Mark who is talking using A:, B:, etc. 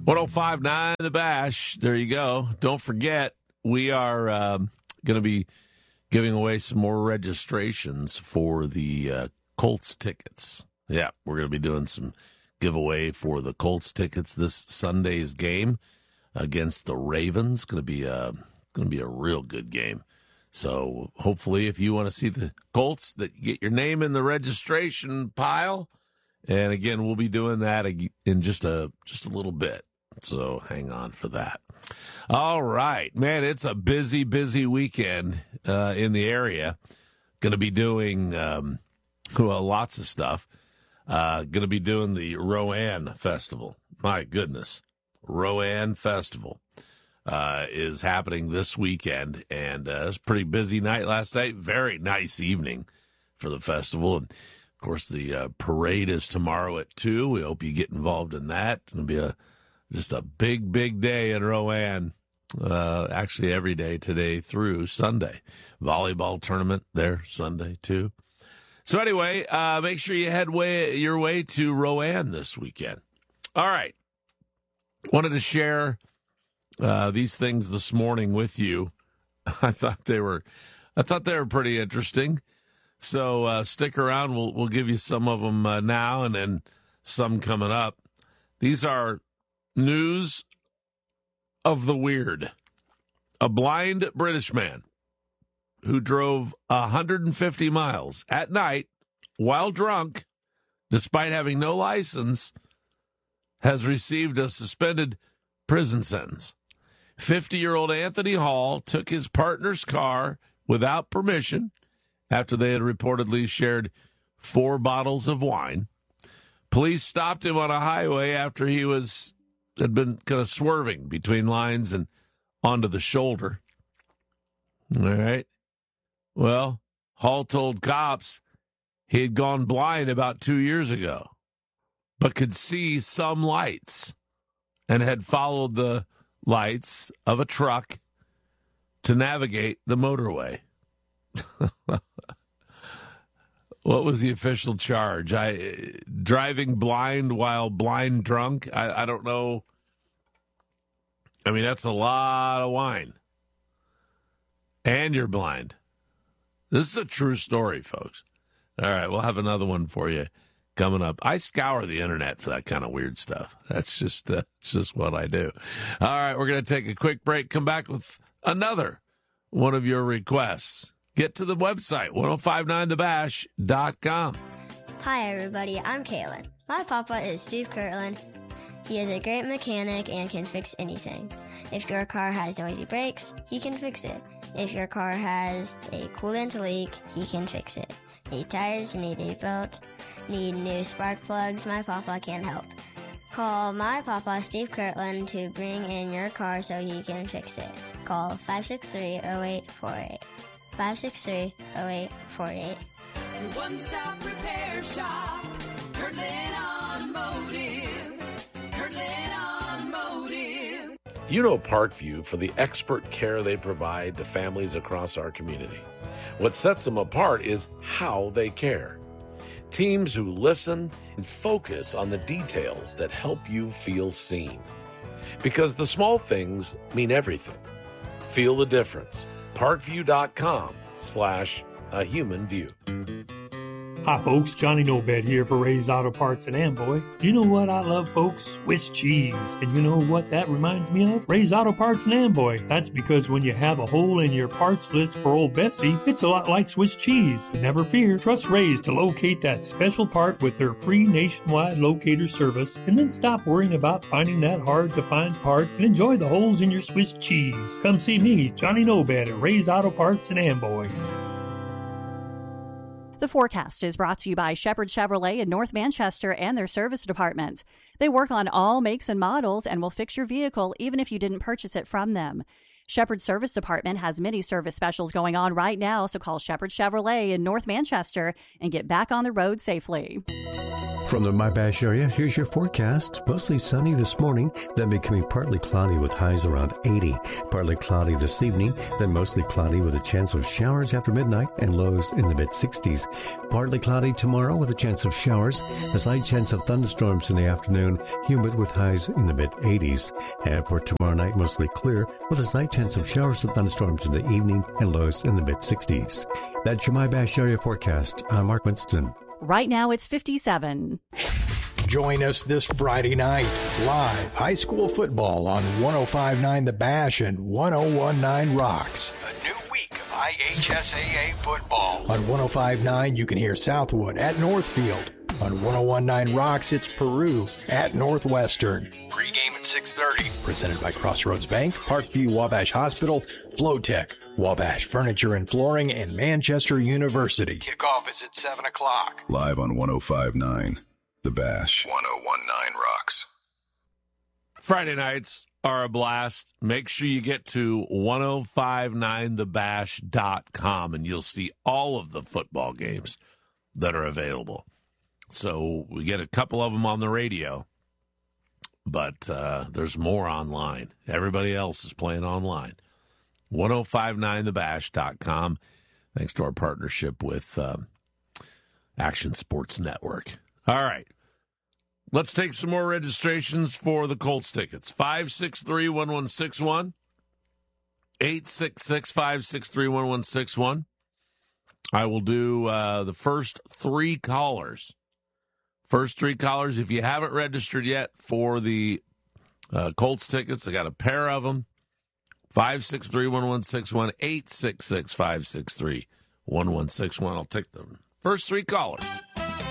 A: 105.9 The Bash. There you go. Don't forget, we are going to be giving away some more registrations for the Colts tickets. Yeah, we're going to be doing some giveaway for the Colts tickets this Sunday's game against the Ravens. Going to be a real good game. So hopefully, if you want to see the Colts, that you get your name in the registration pile. And again, we'll be doing that in just a little bit. So hang on for that. All right, man, it's a busy weekend in the area. Going to be doing lots of stuff. Going to be doing the Rowan Festival. My goodness, Rowan Festival is happening this weekend, and it was a pretty busy night last night. Very nice evening for the festival, and of course the parade is tomorrow at 2. We hope you get involved in that. It'll be just a big day in Rowan. Actually, every day today through Sunday. Volleyball tournament there Sunday too. So anyway, make sure you head your way to Rowan this weekend. All right, wanted to share these things this morning with you. I thought they were pretty interesting. So stick around. We'll give you some of them now, and then some coming up. These are news of the weird. A blind British man who drove 150 miles at night while drunk, despite having no license, has received a suspended prison sentence. 50-year-old Anthony Hall took his partner's car without permission after they had reportedly shared 4 bottles of wine. Police stopped him on a highway after he had been kind of swerving between lines and onto the shoulder. All right. Well, Hall told cops he had gone blind about 2 years ago, but could see some lights and had followed the lights of a truck to navigate the motorway. What was the official charge? Driving blind while blind drunk? I don't know. I mean, that's a lot of wine. And you're blind. This is a true story, folks. All right, we'll have another one for you coming up. I scour the internet for that kind of weird stuff. That's just it's just what I do. All right, we're going to take a quick break, come back with another one of your requests. Get to the website, 1059thebash.com.
B: Hi, everybody. I'm Kaylin. My papa is Steve Kirtland. He is a great mechanic and can fix anything. If your car has noisy brakes, he can fix it. If your car has a coolant leak, he can fix it. Need tires, need a belt, need new spark plugs, my papa can help. Call my papa, Steve Kirtland, to bring in your car so he can fix it. Call 563-0848. 563-0848.
C: Your one-stop repair shop, Kirtland Automotive. Kirtland Automotive.
A: You know Parkview for the expert care they provide to families across our community. What sets them apart is how they care. Teams who listen and focus on the details that help you feel seen. Because the small things mean everything. Feel the difference. Parkview.com/ahumanview.
D: Hi folks, Johnny Nobed here for Ray's Auto Parts in Amboy. Do you know what I love, folks? Swiss cheese. And you know what that reminds me of? Ray's Auto Parts in Amboy. That's because when you have a hole in your parts list for old Bessie, it's a lot like Swiss cheese. Never fear, trust Ray's to locate that special part with their free nationwide locator service, and then stop worrying about finding that hard-to-find part and enjoy the holes in your Swiss cheese. Come see me, Johnny Nobed at Ray's Auto Parts in Amboy.
E: The forecast is brought to you by Shepherd Chevrolet in North Manchester and their service department. They work on all makes and models and will fix your vehicle even if you didn't purchase it from them. Shepherd Service Department has many service specials going on right now, so call Shepherd Chevrolet in North Manchester and get back on the road safely.
F: From the My Bash area, here's your forecast. Mostly sunny this morning, then becoming partly cloudy with highs around 80. Partly cloudy this evening, then mostly cloudy with a chance of showers after midnight and lows in the mid-60s. Partly cloudy tomorrow with a chance of showers, a slight chance of thunderstorms in the afternoon, humid with highs in the mid-80s. And for tomorrow night, mostly clear with a slight chance of showers and thunderstorms in the evening and lows in the mid-60s. That's your My Bash area forecast. I'm Mark Winston.
E: Right now it's 57.
G: Join us this Friday night, live high school football on 105.9 The Bash and 101.9 Rocks.
H: A new week of IHSAA football.
G: On 105.9, you can hear Southwood at Northfield. On 101.9 Rocks, it's Peru at Northwestern.
H: Pre-game at 6:30.
G: Presented by Crossroads Bank, Parkview Wabash Hospital, Flowtech, Wabash Furniture and Flooring, and Manchester University.
H: Kickoff is at 7 o'clock.
I: Live on 105.9 The Bash.
H: 101.9 Rocks.
A: Friday nights are a blast. Make sure you get to 1059thebash.com and you'll see all of the football games that are available. So we get a couple of them on the radio, but there's more online. Everybody else is playing online. 1059thebash.com. Thanks to our partnership with Action Sports Network. All right. Let's take some more registrations for the Colts tickets. 563-1161. 866-563-1161. I will do the first three callers. First three callers, if you haven't registered yet for the Colts tickets, I got a pair of them. 563-1161, 866-563-1161. I'll take the first three callers.